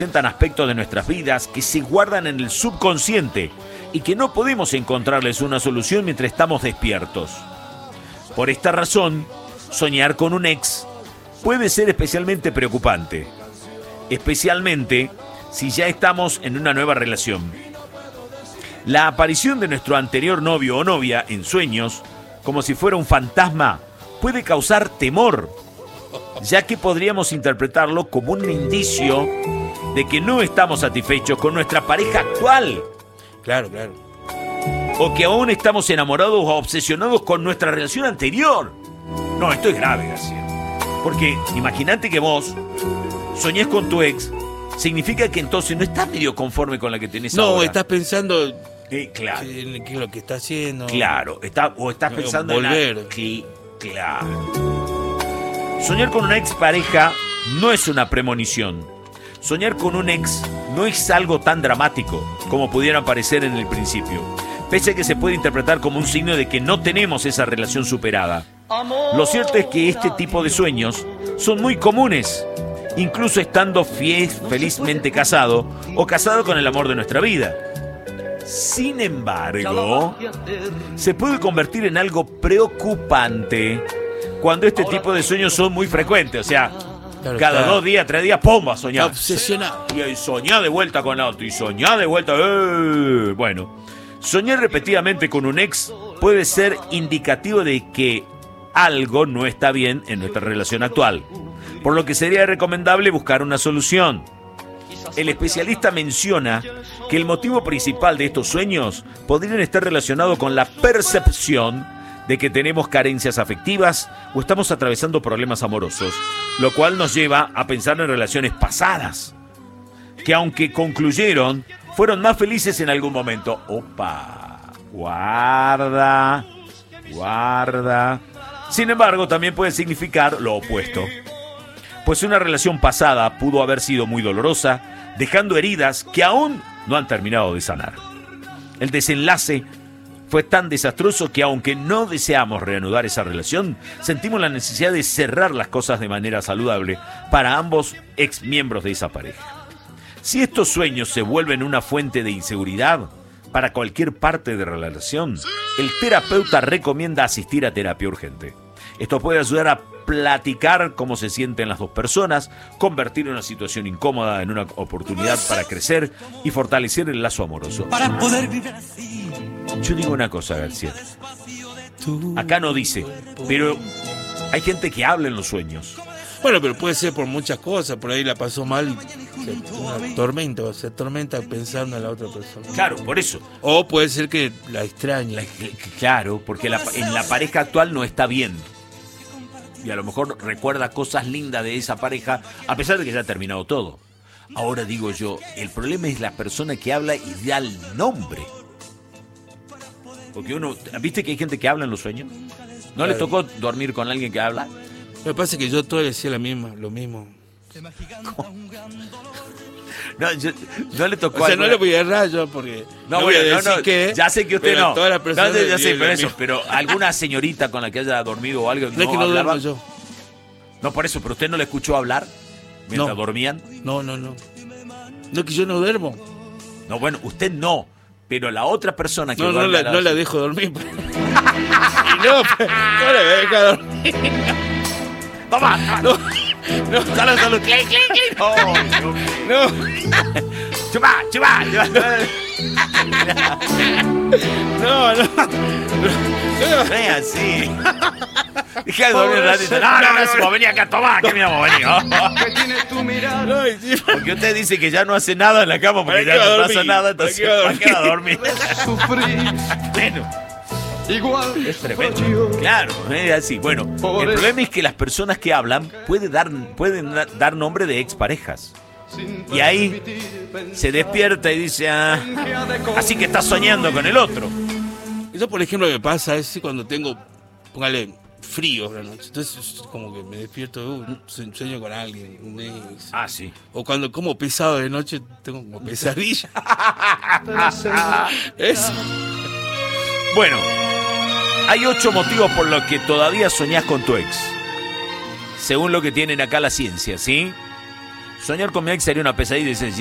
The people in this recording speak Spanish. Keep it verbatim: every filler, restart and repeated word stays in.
Presentan aspectos de nuestras vidas que se guardan en el subconsciente y que no podemos encontrarles una solución mientras estamos despiertos. Por esta razón, soñar con un ex puede ser especialmente preocupante, especialmente si ya estamos en una nueva relación. La aparición de nuestro anterior novio o novia en sueños, como si fuera un fantasma, puede causar temor, ya que podríamos interpretarlo como un indicio de que no estamos satisfechos con nuestra pareja actual. Claro, claro. O que aún estamos enamorados o obsesionados con nuestra relación anterior. No, esto es grave, García. Porque imagínate que vos soñés con tu ex, significa que entonces no estás medio conforme con la que tenés no, ahora. No, estás pensando eh, claro. qué es lo que está haciendo. Claro, está, o estás pensando volver. en... Que, claro. Soñar con una ex pareja no es una premonición. Soñar con un ex no es algo tan dramático como pudiera parecer en el principio, pese a que se puede interpretar como un signo de que no tenemos esa relación superada. Lo cierto es que este tipo de sueños son muy comunes, incluso estando fiel, felizmente casado o casado con el amor de nuestra vida. Sin embargo, se puede convertir en algo preocupante cuando este tipo de sueños son muy frecuentes, o sea, claro, cada está. dos días, tres días, ¡pum!, a soñar. Está obsesionado. Y soñar de vuelta con otro, y soñar de vuelta. ¡Eh! Bueno, soñar repetidamente con un ex puede ser indicativo de que algo no está bien en nuestra relación actual, por lo que sería recomendable buscar una solución. El especialista menciona que el motivo principal de estos sueños podrían estar relacionados con la percepción de que tenemos carencias afectivas o estamos atravesando problemas amorosos, lo cual nos lleva a pensar en relaciones pasadas, que aunque concluyeron, fueron más felices en algún momento. Opa, guarda, guarda. Sin embargo, también puede significar lo opuesto, pues una relación pasada pudo haber sido muy dolorosa, dejando heridas que aún no han terminado de sanar. El desenlace fue tan desastroso que aunque no deseamos reanudar esa relación, sentimos la necesidad de cerrar las cosas de manera saludable para ambos ex miembros de esa pareja. Si estos sueños se vuelven una fuente de inseguridad para cualquier parte de la relación, el terapeuta recomienda asistir a terapia urgente. Esto puede ayudar a platicar cómo se sienten las dos personas, convertir una situación incómoda en una oportunidad para crecer y fortalecer el lazo amoroso. Para poder vivir así. Yo digo una cosa, García. Acá no dice, pero hay gente que habla en los sueños. Bueno, pero puede ser por muchas cosas. Por ahí la pasó mal, una tormenta, se atormenta pensando en la otra persona. Claro, por eso. O puede ser que la extrañe. La, claro, porque la, en la pareja actual no está bien. Y a lo mejor recuerda cosas lindas de esa pareja, a pesar de que ya ha terminado todo. Ahora digo yo, el problema es la persona que habla y da el nombre. Porque uno, ¿viste que hay gente que habla en los sueños? ¿No claro. les tocó dormir con alguien que habla? Lo que pasa es que yo todo le decía la misma, lo mismo. ¿Cómo? No, yo, no le tocó. O sea, alguna... no le voy a errar yo porque. No, no voy bueno, a decir no, no, que. Ya sé que usted no. Todas las personas no, ya sé, pero eso. mismo. Pero alguna señorita con la que haya dormido o algo. No, no es que no hablaba. duermo yo. No, por eso, pero usted no le escuchó hablar mientras no. dormían. No, no, no. No es que yo no duermo. No, bueno, usted no. Pero la otra persona que no, no, la, la... no la dejo dormir. y no, no la dejo dormir. Toma, no, no, salud, salud, clic, clic, clic. No, no, chupa, chupa, chupa. No, no, no es así. Dije de dormir un ratito. No, no, no, si vos venís acá, toma, que me vamos a venir. Porque usted dice que ya no hace nada en la cama porque ya no pasa nada, entonces ¿para qué va a dormir? Bueno. Igual es tremendo. Claro, es así. Bueno, el problema es que las personas que hablan pueden dar, pueden dar nombre de exparejas. Y ahí se despierta y dice, ah, así que estás soñando con el otro. Eso, por ejemplo, me pasa es cuando tengo, póngale, frío la noche. Entonces, como que me despierto, uh, sueño con alguien. Un ex. Ah, sí. O cuando como pesado de noche, tengo como pesadilla. Eso. Bueno. Hay ocho motivos por los que todavía soñás con tu ex, según lo que tienen acá la ciencia, ¿sí? Soñar con mi ex sería una pesadilla, dice